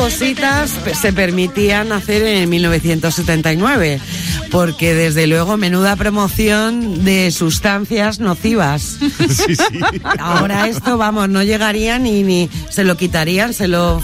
cositas se permitían hacer en 1979, porque desde luego menuda promoción de sustancias nocivas. Sí. Ahora esto, vamos, no llegaría ni se lo quitarían, se lo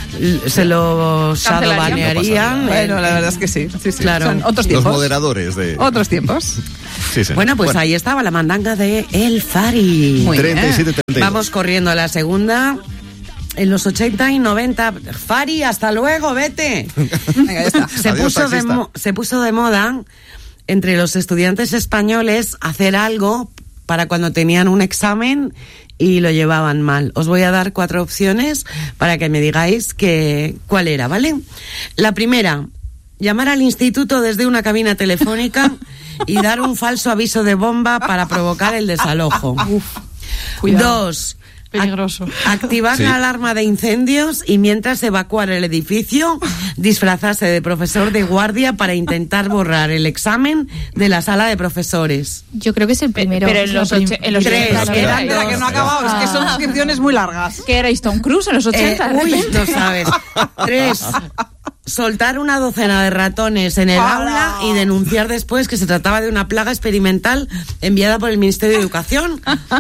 shadowbanearían. Bueno, la verdad es que sí. Claro. Son otros tiempos. Los moderadores de... Otros tiempos. Sí. Bueno, pues ahí estaba la mandanga de El Fari. Muy bien. 37-32. Vamos corriendo a la segunda. En los 80 y 90, Fari, hasta luego, vete. Venga, ya está. Adiós, taxista. Se puso de moda entre los estudiantes españoles hacer algo para cuando tenían un examen y lo llevaban mal. Os voy a dar 4 opciones para que me digáis cuál era, ¿vale? La primera, llamar al instituto desde una cabina telefónica y dar un falso aviso de bomba para provocar el desalojo. Cuidado. 2. Peligroso. Activar Sí. la alarma de incendios y mientras evacuar el edificio, disfrazarse de profesor de guardia para intentar borrar el examen de la sala de profesores. Yo creo que es el primero. Pero en los 80. Tres, Espera, que no ha acabado. Es que son descripciones muy largas. ¿Qué era Tom Cruise en los 80? de Uy, repente? no sabes. 3. Soltar una docena de ratones en el aula y denunciar después que se trataba de una plaga experimental enviada por el Ministerio de Educación.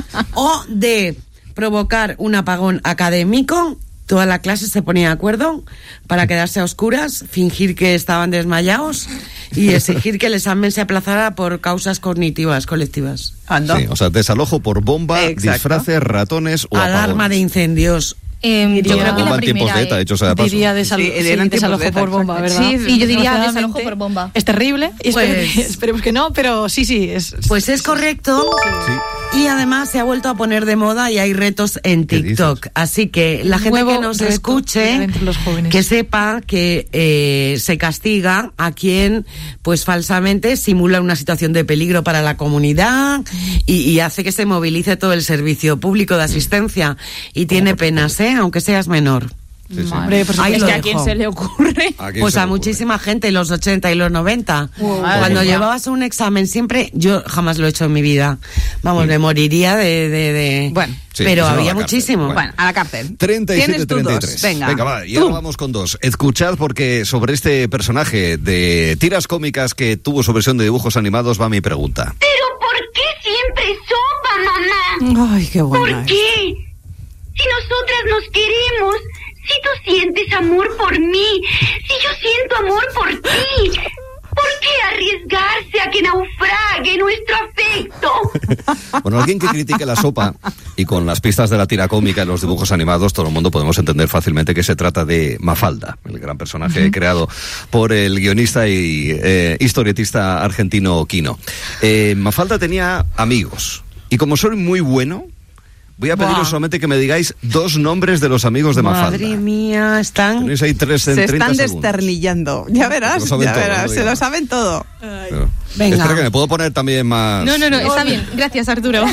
O D. Provocar un apagón académico. Toda la clase se ponía de acuerdo para quedarse a oscuras, fingir que estaban desmayados y exigir que el examen se aplazara por causas cognitivas colectivas. Anda. Sí, o sea, desalojo por bomba, Exacto. disfraces, ratones o Alarma apagones. de incendios. Yo creo que Bomba la en tiempos primera. de ETA, hecho sea de paso. Diría Sí, eran tiempos desalojo de ETA, por bomba, exacto. ¿verdad? Sí, y yo diría Desgraciadamente, desalojo por bomba. Es terrible. Y Pues- esperemos que no, pero sí. Pues es correcto. Sí. Y además se ha vuelto a poner de moda y hay retos en ¿Qué TikTok. dices? Así que la gente Nuevo que nos reto escuche, entre los jóvenes. que sepa que se castiga a quien pues falsamente simula una situación de peligro para la comunidad y hace que se movilice todo el servicio público de asistencia. Y tiene penas, aunque seas menor. Sí. Hombre, por Ahí Es lo que a dejo. quién se le ocurre. ¿A quién Pues se a le ocurre? muchísima gente en los 80 y los 90. Cuando mía. llevabas un examen siempre, yo jamás lo he hecho en mi vida. Vamos, me moriría de... Bueno, sí, pero pues no, a había la cárcel. muchísimo. Bueno, a la cárcel. Tienes tú 37-33. dos. Venga. Va, y ahora vamos con 2. Escuchad porque sobre este personaje de tiras cómicas que tuvo su versión de dibujos animados va mi pregunta. ¿Pero por qué siempre sopa, mamá? Ay, qué ¿Por buena. qué? Si nosotras nos queremos, si tú sientes amor por mí, si yo siento amor por ti, ¿por qué arriesgarse a que naufrague nuestro afecto? Bueno, alguien que critique la sopa y con las pistas de la tira cómica en los dibujos animados, todo el mundo podemos entender fácilmente que se trata de Mafalda, el gran personaje creado por el guionista y historietista argentino Quino. Mafalda tenía amigos y como soy muy bueno, voy a pediros solamente que me digáis 2 nombres de los amigos de Mafalda. Madre mía, están... Tenéis ahí 3 en Se 30 están segundos. desternillando. Ya verás, Lo saben ya todo, verás. no Se digas. lo saben todo. Pero- Venga. Espera que me puedo poner también más... No, está bien. Gracias, Arturo.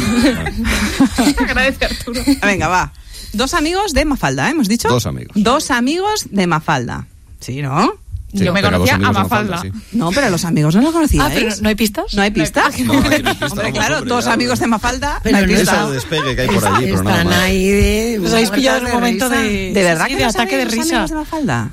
Agradece, Arturo. Venga, va. 2 amigos de Mafalda, ¿hemos dicho? 2 amigos. 2 amigos de Mafalda. Sí, ¿no? Sí, Yo me venga, 2 conocía a amigos de Mafalda. sí. No, pero los amigos no lo conocíais. pero ¿no hay pistas? ¿No hay pistas? No, aquí no hay pistas, Hombre, vamos, claro, hombre, 2 ya, amigos bueno. de Mafalda, Pero no hay no pistas. Ese despegue que hay por allí, pero nada Están más. ahí de... Os habéis pillado en un muertas momento risa. de... ¿De verdad sí, que de no ataque de sabéis los risa. amigos de Mafalda?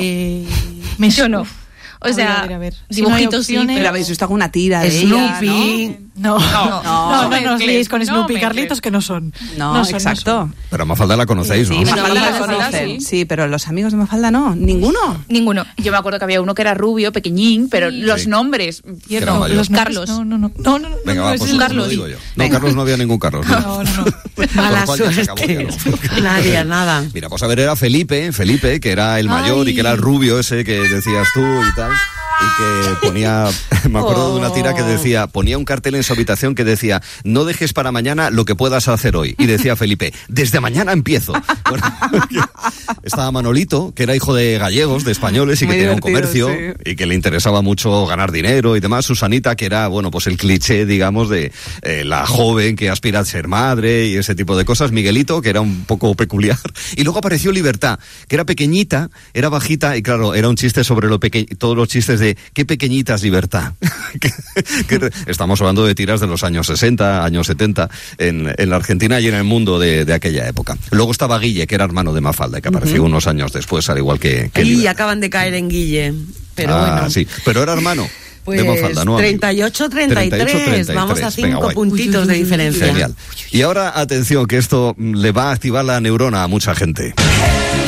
Yo no. O sea, a ver. dibujitos Si no hay sí, opciones- Pero habéis visto alguna tira de Snoopy. ella, No nos liéis con no Snoopy y mezcles. Carlitos que no son. ¿no? son, exacto. Pero a Mafalda la conocéis, ¿no? Sí, Bueno, Mafalda la Mafalda conocen. sí. Sí, pero los amigos de Mafalda no. ¿Ninguno? Ninguno. Yo me acuerdo que había uno que era rubio, pequeñín, pero los nombres... Que era mayor. Los Carlos. No. Venga, va, es pues el lo Carlos. digo yo. No, Carlos no había ningún Carlos. No. Mala Por lo cual ya se acabó, suerte. ya no. Nadie, nada. Mira, pues a ver, era Felipe, que era el mayor y que era el rubio ese que decías tú y tal. Y que ponía, me acuerdo de una tira que decía, ponía un cartel en su habitación que decía, no dejes para mañana lo que puedas hacer hoy. Y decía Felipe, desde mañana empiezo. Bueno, estaba Manolito, que era hijo de gallegos, de españoles, y que Muy tenía un divertido, comercio sí. y que le interesaba mucho ganar dinero y demás. Susanita, que era, bueno, pues el cliché, digamos, de la joven que aspira a ser madre y ese tipo de cosas. Miguelito, que era un poco peculiar. Y luego apareció Libertad, que era pequeñita, era bajita y claro, era un chiste sobre lo todos los chistes de de qué pequeñita es libertad. Estamos hablando de tiras de los años 60, años 70, en la Argentina y en el mundo de aquella época. Luego estaba Guille, que era hermano de Mafalda, que apareció unos años después, al igual que Y Libertad. acaban de caer en Guille. Pero bueno. Sí, pero era hermano. Pues de Mafalda, ¿no? 38-33, vamos a 5 puntitos de diferencia. Genial. Y ahora, atención, que esto le va a activar la neurona a mucha gente.